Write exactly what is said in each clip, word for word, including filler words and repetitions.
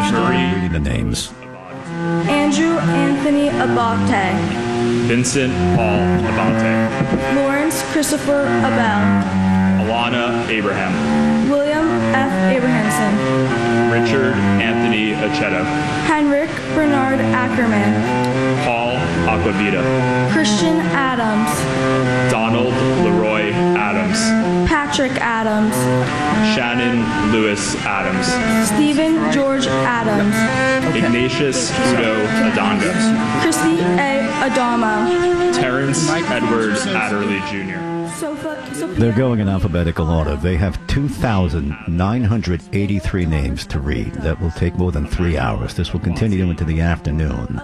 Marie. Reading the names. Andrew Anthony Abate. Vincent Paul Abate. Lawrence Christopher Abel. Alana Abraham. William F. Abrahamson. Richard Anthony Aceto. Henrik Bernard Ackerman. Paul Aquavita. Christian Adams. Donald Leroy Adams. Patrick Adams. Shannon Lewis Adams. Stephen George Adams. Ignatius Udo Adonga. Christy A. Adamo. Terrence Edward Adderley Junior They're going in alphabetical order. They have two thousand nine hundred eighty-three names to read. That will take more than three hours. This will continue into the afternoon.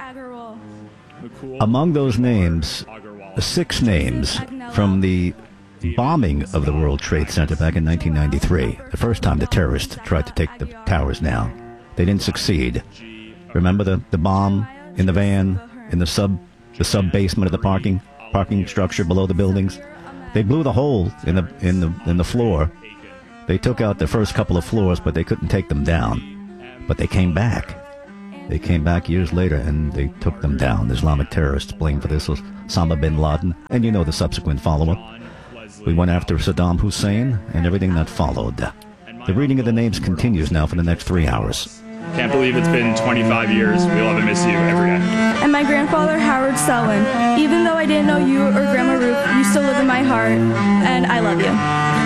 Among those names, six names from the bombing of the World Trade Center back in nineteen ninety-three, the first time the terrorists tried to take the towers down. They didn't succeed. Remember the, the bomb in the van, in the sub the sub basement of the parking parking structure below the buildings? They blew the hole in the in the in the floor. They took out the first couple of floors, but they couldn't take them down. But they came back. They came back years later, and they took them down. The Islamic terrorists blamed for this was Osama bin Laden, and you know the subsequent follow-up. We went after Saddam Hussein and everything that followed. The reading of the names continues now for the next three hours. Can't believe it's been twenty-five years. We'll love and miss you every day. And my grandfather, Howard Selwyn. Even though I didn't know you or Grandma Ruth, you still live in my heart, and I love you.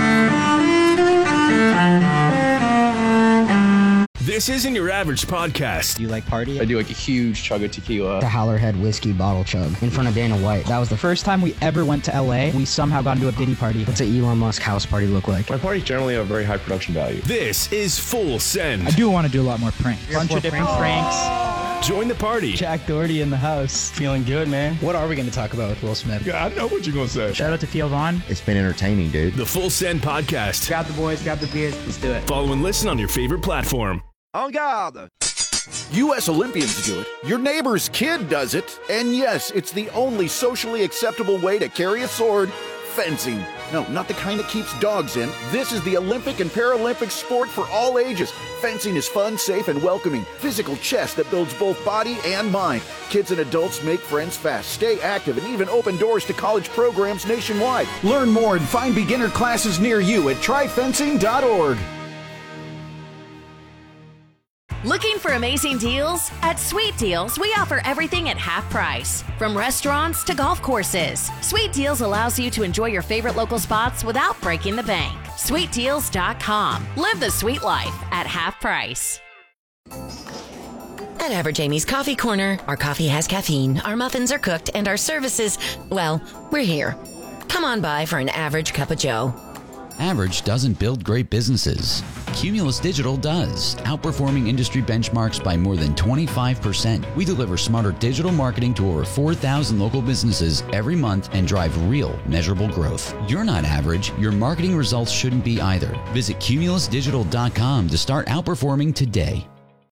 This isn't your average podcast. Do you like party? I do like a huge chug of tequila. The Howlerhead whiskey bottle chug in front of Dana White. That was the first time we ever went to L A. We somehow got into a Diddy party. What's an Elon Musk house party look like? My parties generally have very high production value. This is Full Send. I do want to do a lot more pranks. A bunch of different pranks. Join the party. Jack Doherty in the house. Feeling good, man. What are we going to talk about with Will Smith? Yeah, I know what you're going to say. Shout out to Theo Vaughn. It's been entertaining, dude. The Full Send podcast. Grab the boys, grab the beers, let's do it. Follow and listen on your favorite platform. En garde! U S Olympians do it. Your neighbor's kid does it. And yes, it's the only socially acceptable way to carry a sword. Fencing. No, not the kind that keeps dogs in. This is the Olympic and Paralympic sport for all ages. Fencing is fun, safe, and welcoming. Physical chess that builds both body and mind. Kids and adults make friends fast, stay active, and even open doors to college programs nationwide. Learn more and find beginner classes near you at try fencing dot org. Looking for amazing deals? At Sweet Deals, we offer everything at half price. From restaurants to golf courses, Sweet Deals allows you to enjoy your favorite local spots without breaking the bank. sweet deals dot com. Live the sweet life at half price. At Average Amy's Coffee Corner, our coffee has caffeine, our muffins are cooked, and our services, well, we're here. Come on by for an average cup of joe. Average doesn't build great businesses. Cumulus Digital does, outperforming industry benchmarks by more than twenty-five percent. We deliver smarter digital marketing to over four thousand local businesses every month and drive real, measurable growth. You're not average. Your marketing results shouldn't be either. Visit cumulus digital dot com to start outperforming today.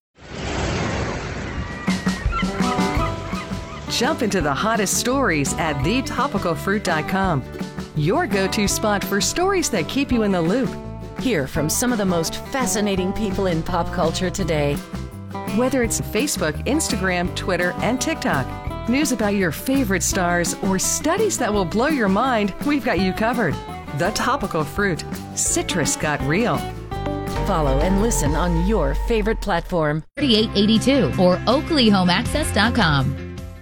Jump into the hottest stories at the topical fruit dot com. Your go-to spot for stories that keep you in the loop. Hear from some of the most fascinating people in pop culture today. Whether it's Facebook, Instagram, Twitter, and TikTok, news about your favorite stars, or studies that will blow your mind, we've got you covered. The Topical Fruit. Citrus got real. Follow and listen on your favorite platform. thirty-eight eighty-two or oakley home access dot com.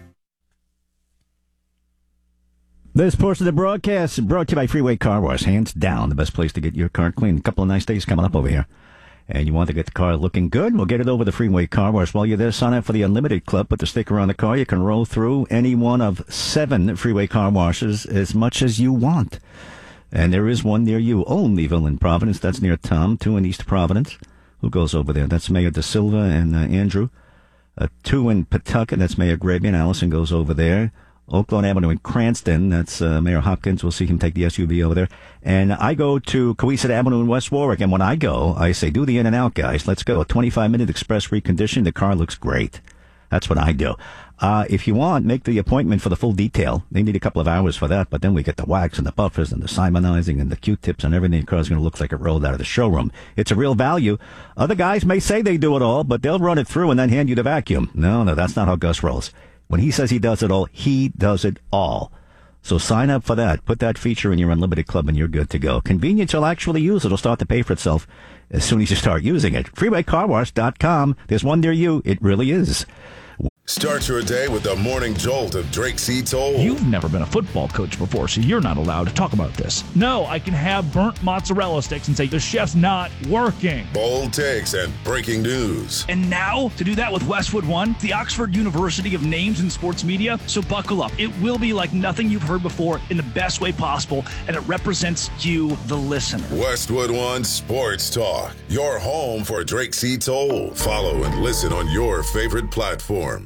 This portion of the broadcast is brought to you by Freeway Car Wash. Hands down, the best place to get your car clean. A couple of nice days coming up over here. And you want to get the car looking good? We'll get it over the Freeway Car Wash. While you're there, sign up for the Unlimited Club. Put the sticker on the car. You can roll through any one of seven Freeway Car Washes as much as you want. And there is one near you, Olneyville in Providence. That's near Tom, two in East Providence. Who goes over there? That's Mayor De Silva and uh, Andrew. Uh, two in Pawtucket. That's Mayor Grabian. Allison goes over there. Oaklawn Avenue in Cranston, that's uh, Mayor Hopkins. We'll see him take the S U V over there. And I go to Coeasett Avenue in West Warwick, and when I go, I say, do the in and out, guys. Let's go. twenty-five minute express reconditioning. The car looks great. That's what I do. Uh, if you want, make the appointment for the full detail. They need a couple of hours for that, but then we get the wax and the buffers and the simonizing and the Q-tips and everything. The car's going to look like it rolled out of the showroom. It's a real value. Other guys may say they do it all, but they'll run it through and then hand you the vacuum. No, no, that's not how Gus rolls. When he says he does it all, he does it all. So sign up for that. Put that feature in your Unlimited Club and you're good to go. Convenience you'll actually use. It'll start to pay for itself as soon as you start using it. freeway car wash dot com. There's one near you. It really is. Start your day with the morning jolt of Drake C. Toll. You've never been a football coach before, so you're not allowed to talk about this. No, I can have burnt mozzarella sticks and say the chef's not working. Bold takes and breaking news. And now, to do that with Westwood One, the Oxford University of Names in Sports Media, so buckle up. It will be like nothing you've heard before in the best way possible, and it represents you, the listener. Westwood One Sports Talk, your home for Drake C. Toll. Follow and listen on your favorite platform.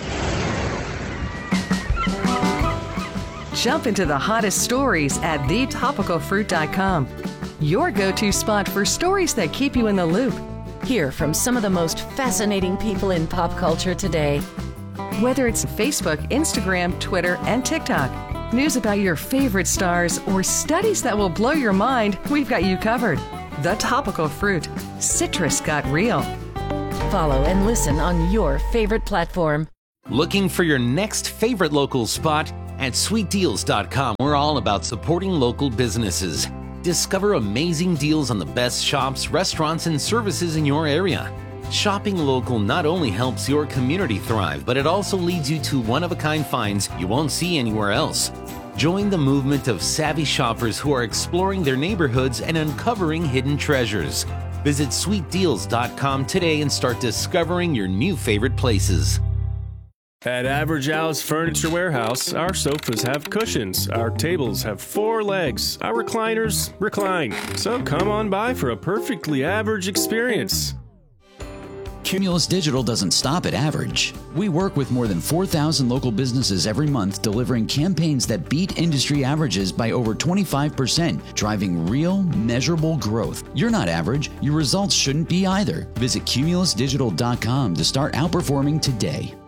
Jump into the hottest stories at the topical fruit dot com. Your go-to spot for stories that keep you in the loop. Hear from some of the most fascinating people in pop culture today. Whether it's Facebook, Instagram, Twitter, and TikTok, news about your favorite stars, or studies that will blow your mind, we've got you covered. The Topical Fruit. Citrus got real. Follow and listen on your favorite platform. Looking for your next favorite local spot? At sweet deals dot com, we're all about supporting local businesses. Discover amazing deals on the best shops, restaurants, and services in your area. Shopping local not only helps your community thrive, but it also leads you to one-of-a-kind finds you won't see anywhere else. Join the movement of savvy shoppers who are exploring their neighborhoods and uncovering hidden treasures. Visit sweet deals dot com today and start discovering your new favorite places. At Average Al's Furniture Warehouse, our sofas have cushions, our tables have four legs, our recliners recline. So come on by for a perfectly average experience. Cumulus Digital doesn't stop at average. We work with more than four thousand local businesses every month, delivering campaigns that beat industry averages by over twenty-five percent, driving real, measurable growth. You're not average. Your results shouldn't be either. Visit cumulus digital dot com to start outperforming today.